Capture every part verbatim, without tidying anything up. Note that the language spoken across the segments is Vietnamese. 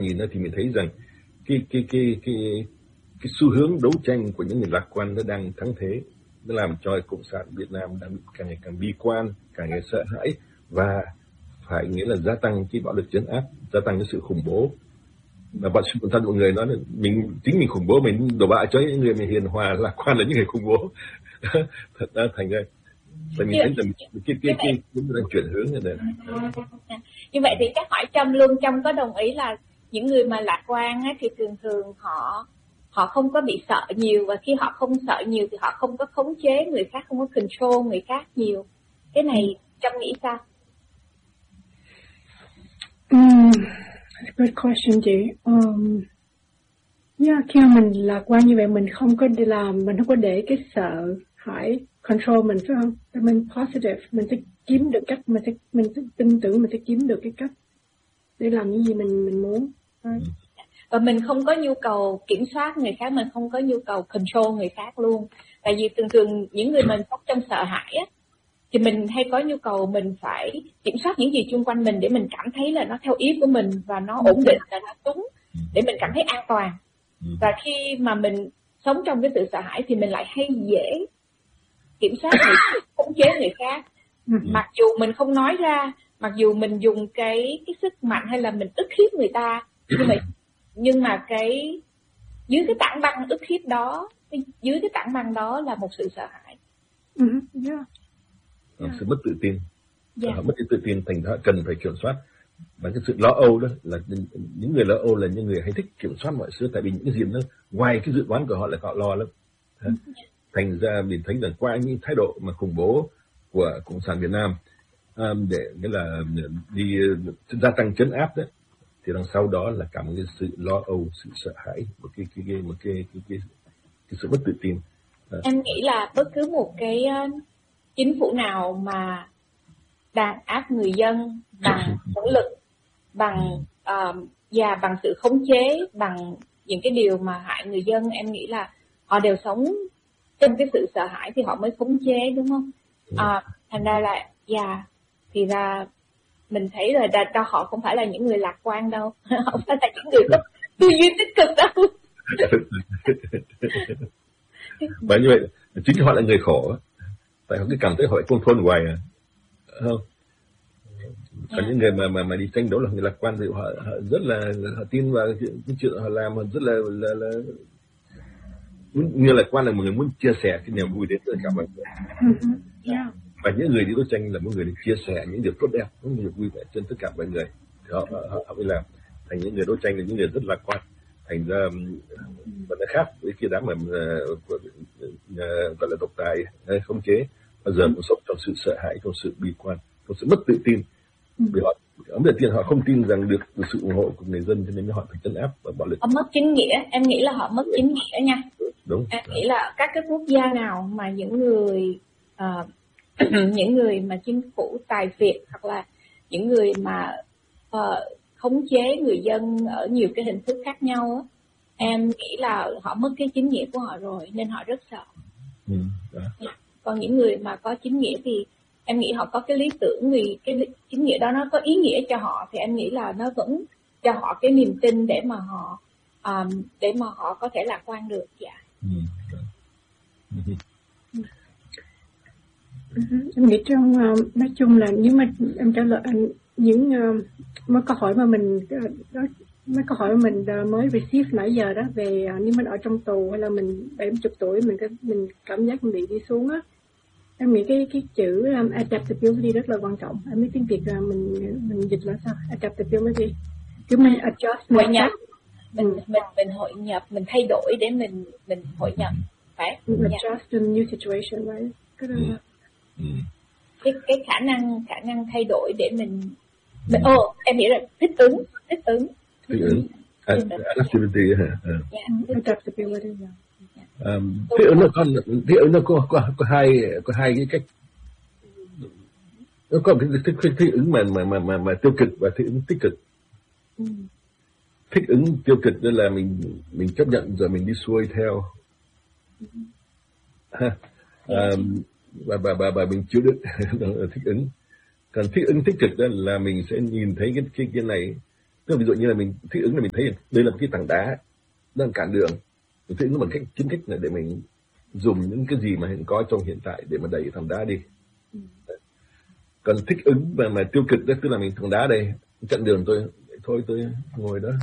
nhìn nó thì mình thấy rằng cái cái cái cái cái xu hướng đấu tranh của những người lạc quan nó đang thắng thế, nó làm cho cộng sản Việt Nam đang càng ngày càng bi quan, càng ngày sợ hãi và phải nghĩa là gia tăng cái bạo lực trấn áp, gia tăng cái sự khủng bố. Và bạn bản thân mọi người nói là mình chính mình khủng bố, mình đổ bạ cho những người mình hiền hòa lạc quan là những người khủng bố. Thật ra thành ra tại mình thấy rằng cái cái cái cái đang chuyển hướng như này. Như vậy thì chắc hỏi Trâm luôn, Trâm có đồng ý là những người mà lạc quan á, thì thường thường họ họ không có bị sợ nhiều, và khi họ không sợ nhiều thì họ không có khống chế người khác, không có control người khác nhiều. Cái này Trâm nghĩ sao? Um, that's a good question chị. Um, yeah, khi mà mình lạc quan như vậy mình không có đi làm, mình không có để cái sợ hãi control mình, phải không? Mình positive, mình sẽ kiếm được cách, mình sẽ mình sẽ tin tưởng mình sẽ kiếm được cái cách để làm những gì mình mình muốn. Right. Và mình không có nhu cầu kiểm soát người khác, mình không có nhu cầu control người khác luôn. Tại vì thường thường những người mình sống trong sợ hãi á, thì mình hay có nhu cầu mình phải kiểm soát những gì xung quanh mình để mình cảm thấy là nó theo ý của mình và nó ổn định, là nó đúng, để mình cảm thấy an toàn. Và khi mà mình sống trong cái sự sợ hãi thì mình lại hay dễ kiểm soát người khác, khống chế người khác. Mặc dù mình không nói ra, mặc dù mình dùng cái cái sức mạnh hay là mình ức hiếp người ta, nhưng mà nhưng mà cái dưới cái tảng băng ức hiếp đó, dưới cái tảng băng đó là một sự sợ hãi. Mm-hmm. Yeah. Yeah. Sự mất tự tin. Yeah. Họ mất cái tự tin thành ra cần phải kiểm soát. Và cái sự lo âu đó là những người lo âu là những người hay thích kiểm soát mọi thứ, tại vì những cái gì nó ngoài cái dự đoán của họ là họ lo lắm. Mm-hmm. Thành ra mình thấy rằng qua những thái độ mà khủng bố của cộng sản Việt Nam um, để nghĩa là đi gia tăng trấn áp đấy, thì đằng sau đó là cả một cái sự lo âu, sự sợ hãi, một cái cái cái một cái cái cái, cái sự mất tự tin. À. Em nghĩ là bất cứ một cái uh, chính phủ nào mà đàn áp người dân bằng nỗ lực, bằng uh, và bằng sự khống chế, bằng những cái điều mà hại người dân, em nghĩ là họ đều sống trong cái sự sợ hãi thì họ mới khống chế, đúng không? À, thành ra là dạ thì ra mình thấy là đa, đa họ không phải là những người lạc quan đâu, họ không phải là những người có tư duy tích cực đâu. Bởi như vậy chính họ là người khổ, tại họ cứ cảm thấy họ không thôn hoài à, không? Còn yeah. những người mà mà mà đi tranh đấu là người lạc quan thì họ, họ rất là họ tin vào cái chuyện họ làm, họ rất là là, là như lạc quan là một người muốn chia sẻ cái niềm vui đến tất cả mọi người. Yeah. Và những người đi đấu tranh là một người để chia sẻ những điều tốt đẹp, những điều vui vẻ trên tất cả mọi người. Thì họ, họ, họ mới làm thành những người đấu tranh là những người rất lạc quan. Thành ra và nó khác với cái đám mà uh, gọi là độc tài hay khống chế, bao giờ cũng sống trong sự sợ hãi, trong sự bi quan, trong sự mất tự tin. Vì họ ông đầu tiên họ không tin rằng được, được sự ủng hộ của người dân, cho nên họ phải trấn áp và bạo lực. Họ mất chính nghĩa, em nghĩ là họ mất chính nghĩa nha. Đúng. Em nghĩ là các cái quốc gia nào mà những người uh, những người mà chính phủ tài phiệt hoặc là những người mà uh, khống chế người dân ở nhiều cái hình thức khác nhau á, em nghĩ là họ mất cái chính nghĩa của họ rồi nên họ rất sợ. Ừ, còn những người mà có chính nghĩa thì em nghĩ họ có cái lý tưởng, vì cái chính nghĩa đó nó có ý nghĩa cho họ, thì em nghĩ là nó vẫn cho họ cái niềm tin để mà họ um, để mà họ có thể lạc quan được. Dạ. Ừ. Ừ. Uh-huh. Em nghĩ trong uh, nói chung là nếu mà em trả lời anh những uh, mấy câu hỏi mà mình uh, đó, mấy câu hỏi mà mình uh, mới receive nãy giờ đó về uh, nếu mình ở trong tù hay là mình bảy mươi tuổi mình mình cảm giác mình bị đi xuống á, em nghĩ cái cái chữ um, adaptability rất là quan trọng. Em biết tiếng Việt là mình mình dịch là sao? Adaptability, cứ mình adjust, hội nhập, mình ừ. mình mình hội nhập, mình thay đổi để mình mình hội nhập, phải adjust to new situation, right? Cái đó là Ừ. cái cái khả năng khả năng thay đổi để mình mình ô oh, em nghĩ là thích ứng thích ứng thích ứng adaptability hả? Adaptability. Thích ứng nó có thích ứng nó có có có hai có hai cái cách, nó có cái thích thích, thích ứng mà mà mà mà mà tiêu cực và thích ứng tích cực. Ừ. Thích ứng tiêu cực đó là mình mình chấp nhận rồi mình đi xuôi theo. Ừ. Ha. Um, và bà bà bà mình chịu đựng thích ứng. Còn thích ứng tích cực đó là mình sẽ nhìn thấy cái cái cái này, tức Tức là ví dụ như là mình thích ứng là mình thấy đây là một cái tảng đá đang cản đường, mình thích ứng bằng cách chính cách là để mình dùng những cái gì mà hiện có trong hiện tại để mà đẩy thằng đá đi. Ừ. Còn thích ứng và mà tiêu cực đó, tức là mình thằng đá đây chặn đường tôi, thôi tôi ngồi đó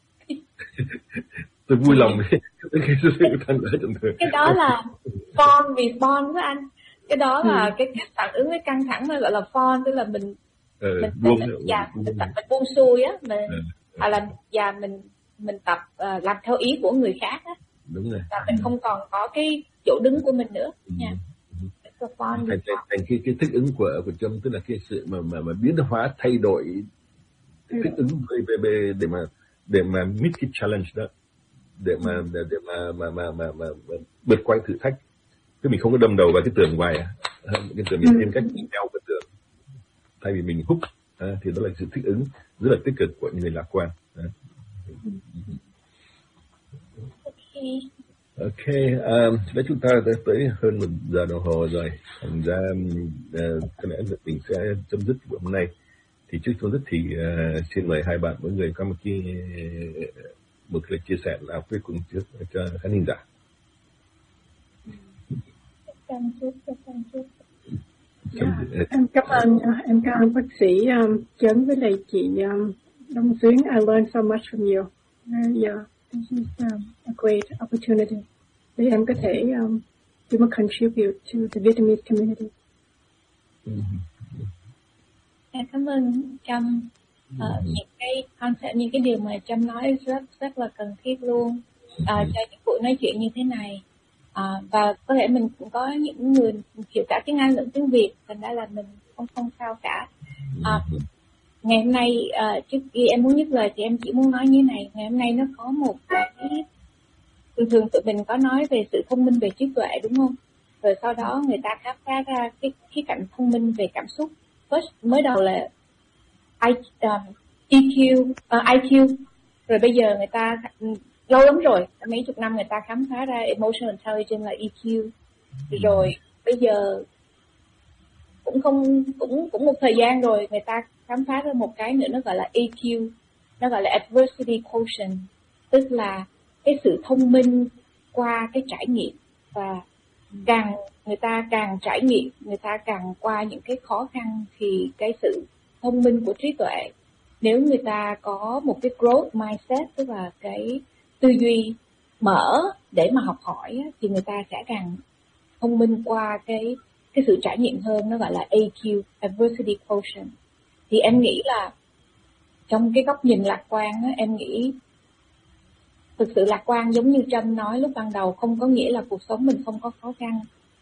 tôi vui lòng cái thằng đá chặn đường. Cái đó là fun response đó anh, cái đó là ừ. cái cách phản ứng với căng thẳng nó gọi là fun, tức là mình ừ, mình buông, mình, buông, dạ, buông. mình tập mình buông xuôi á, mình ừ. à, làm và mình mình tập uh, làm theo ý của người khác á. Đúng rồi. Và mình không còn có cái chỗ đứng của mình nữa nha. Ừ. Thành, thành, thành cái, cái thích ứng của của Trâm, tức là cái sự mà mà mà biến hóa thay đổi thích ứng về về để mà để mà meet cái challenge đó, để mà để, để mà mà mà mà, mà, mà vượt qua thử thách. Chứ mình không có đâm đầu vào cái tường ngoài, cái tường mình tìm cách mình đeo cái tường thay vì mình hút, à, thì đó là sự thích ứng rất là tích cực của những người lạc quan. À. Ok, um, đấy chúng ta đã tới hơn một giờ đồng hồ rồi, thành ra uh, có lẽ là mình sẽ chấm dứt buổi hôm nay. Thì trước chấm dứt thì uh, xin mời hai bạn mỗi người có một cái một cái chia sẻ nào cuối cùng trước cho khán thính giả. Yeah. Em cảm ơn em cảm ơn bác sĩ um, Trấn với lại chị um, Đông Xuyến. I learned so much from you. Uh, yeah, this is um, a great opportunity để em có thể um, do a contribute to the Vietnamese community. Mm-hmm. Cảm ơn Trâm. Uh, những cái concept, những cái điều mà Trâm nói rất rất là cần thiết luôn uh, cho những buổi nói chuyện như thế này. Uh, và có thể mình cũng có những người hiểu cả tiếng Anh lẫn tiếng Việt, thành ra là mình không không sao cả. Uh, ngày hôm nay uh, trước khi em muốn nhắc lời thì em chỉ muốn nói như này. Ngày hôm nay nó có một cái thường thường tụi mình có nói về sự thông minh về trí tuệ, đúng không? Rồi sau đó người ta khám phá ra cái khía cạnh thông minh về cảm xúc. First, mới đầu là I, um, E Q, uh, I Q, rồi bây giờ người ta lâu lắm rồi, mấy chục năm người ta khám phá ra emotional intelligence là E Q, rồi bây giờ cũng không cũng cũng một thời gian rồi người ta khám phá ra một cái nữa, nó gọi là A Q, nó gọi là adversity quotient, tức là cái sự thông minh qua cái trải nghiệm. Và càng người ta càng trải nghiệm, người ta càng qua những cái khó khăn, thì cái sự thông minh của trí tuệ, nếu người ta có một cái growth mindset, tức là cái tư duy mở để mà học hỏi, thì người ta sẽ càng thông minh qua cái cái sự trải nghiệm hơn, nó gọi là A Q, adversity quotient. Thì em nghĩ là trong cái góc nhìn lạc quan á, em nghĩ thực sự lạc quan giống như Trâm nói lúc ban đầu, không có nghĩa là cuộc sống mình không có khó khăn,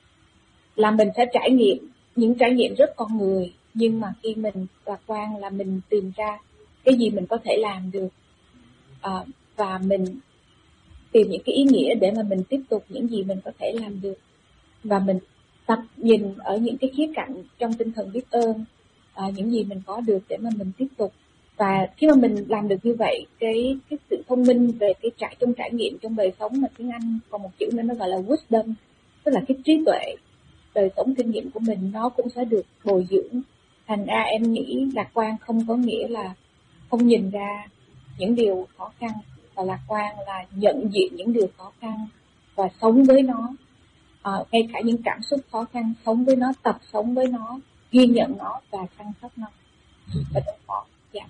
là mình sẽ trải nghiệm những trải nghiệm rất con người, nhưng mà khi mình lạc quan là mình tìm ra cái gì mình có thể làm được, à, và mình tìm những cái ý nghĩa để mà mình tiếp tục những gì mình có thể làm được, và mình tập nhìn ở những cái khía cạnh trong tinh thần biết ơn, à, những gì mình có được để mà mình tiếp tục. Và khi mà mình làm được như vậy, cái cái sự thông minh về cái trải trong trải nghiệm trong đời sống, mà tiếng Anh còn một chữ nữa nó gọi là wisdom, tức là cái trí tuệ đời sống kinh nghiệm của mình, nó cũng sẽ được bồi dưỡng. Thành ra em nghĩ lạc quan không có nghĩa là không nhìn ra những điều khó khăn, và lạc quan là nhận diện những điều khó khăn và sống với nó, à, ngay cả những cảm xúc khó khăn, sống với nó, tập sống với nó, ghi nhận nó và chăm sóc nó và đối phó. Dạ.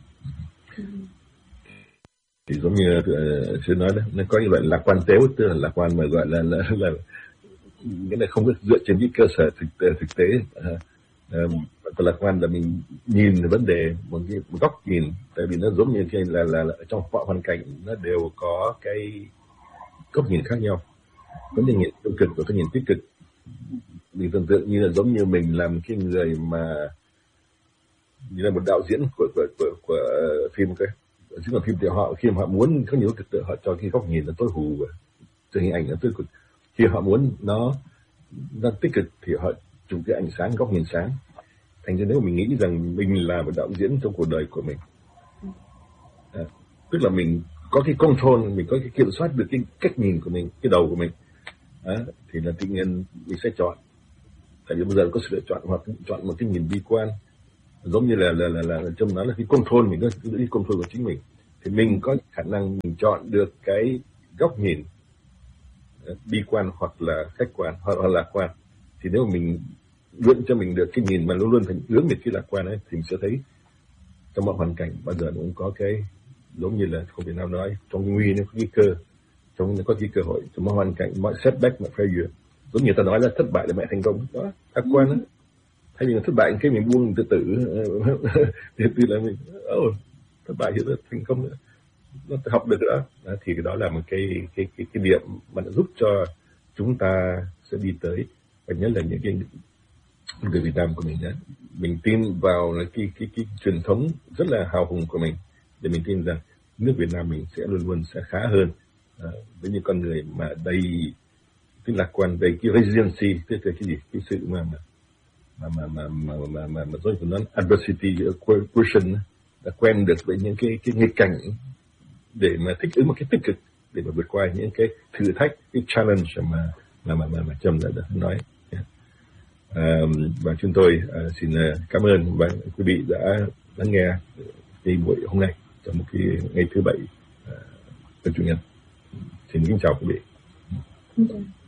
Thì giống như uh, sư nói đó, nó có như vậy lạc quan tếu, tức là lạc quan mà gọi là là, là nghĩa là không có dựa trên cái cơ sở thực tế, thực tế. Uh, um, còn lạc quan là mình nhìn vấn đề một cái một góc nhìn, tại vì nó giống như cái là, là là trong mọi hoàn cảnh nó đều có cái góc nhìn khác nhau, có những nhìn tiêu cực và có nhìn tích cực. Mình tưởng tượng như là giống như mình làm cái người mà như là một đạo diễn của của của, của phim, cái chứ còn phim thì họ khi mà họ muốn có nhiều cực tượng, họ cho cái góc nhìn nó tối hù, cho hình ảnh nó tối cực. Khi họ muốn nó nó tích cực thì họ chụp cái ánh sáng, góc nhìn sáng. Thành ra nếu mà mình nghĩ rằng mình là một đạo diễn trong cuộc đời của mình, à, tức là mình có cái control, mình có cái kiểm soát được cái cách nhìn của mình, cái đầu của mình, à, thì là tự nhiên mình sẽ chọn. Tại vì bây giờ có sự lựa chọn, hoặc chọn một cái nhìn bi quan, giống như là là là là trong đó là cái control, mình có cái control của chính mình. thì mình có khả năng mình chọn được cái góc nhìn bi quan hoặc là khách quan hoặc là lạc quan. Thì nếu mà mình luyện cho mình được cái nhìn mà luôn luôn phải hướng về cái lạc quan ấy, thì mình sẽ thấy trong mọi hoàn cảnh bao giờ cũng có cái, giống như là không Việt Nam nói, trong nguy nó có cái cơ, trong nó có cái cơ hội, trong mọi hoàn cảnh, mọi setback, mọi failure, giống như ta nói là thất bại là mẹ thành công đó, lạc quan đó. Thay vì là thất bại cái mình buông từ từ từ từ là mình oh, thất bại thì thành công nữa, nó học được đó. đó thì cái đó là một cái cái cái cái điểm mà nó giúp cho chúng ta sẽ đi tới. Và nhớ là những cái người Việt Nam của mình đó, mình tin vào là cái cái cái truyền thống rất là hào hùng của mình, để mình tin rằng nước Việt Nam mình sẽ luôn luôn sẽ khá hơn, à, với những con người mà đầy cái lạc quan, đầy cái resiliency, tức là cái gì, cái sự mà mà mà mà mà mà mà mà tôi nói adversity quotient, đã quen được với những cái cái nghịch cảnh để mà thích ứng một cái tích cực để mà vượt qua những cái thử thách, cái challenge mà mà mà mà, mà Trâm đã, đã nói. À, và chúng tôi à, xin cảm ơn và quý vị đã lắng nghe cái buổi hôm nay trong một cái ngày thứ bảy, à, chủ nhật. Xin kính chào quý vị.